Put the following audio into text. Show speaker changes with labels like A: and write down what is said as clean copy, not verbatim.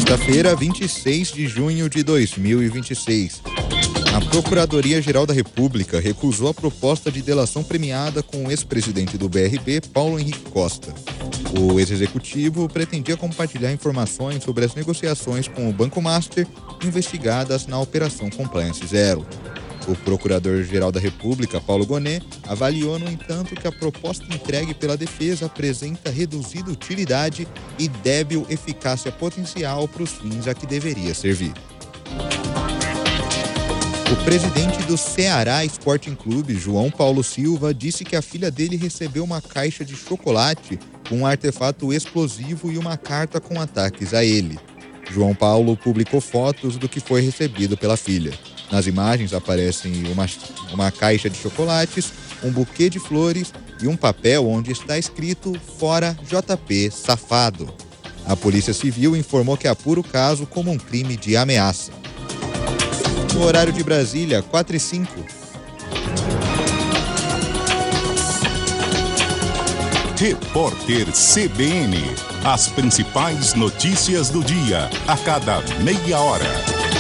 A: Sexta-feira, 26 de junho de 2026. A Procuradoria-Geral da República recusou a proposta de delação premiada com o ex-presidente do BRB, Paulo Henrique Costa. O ex-executivo pretendia compartilhar informações sobre as negociações com o Banco Master investigadas na Operação Compliance Zero. O Procurador-Geral da República, Paulo Gonet, avaliou, no entanto, que a proposta entregue pela defesa apresenta reduzida utilidade e débil eficácia potencial para os fins a que deveria servir. O presidente do Ceará Sporting Clube, João Paulo Silva, disse que a filha dele recebeu uma caixa de chocolate com um artefato explosivo e uma carta com ataques a ele. João Paulo publicou fotos do que foi recebido pela filha. Nas imagens aparecem uma caixa de chocolates, um buquê de flores e um papel onde está escrito "Fora JP Safado". A Polícia Civil informou que apura o caso como um crime de ameaça. No horário de Brasília, 4h05.
B: Repórter CBN. As principais notícias do dia, a cada meia hora.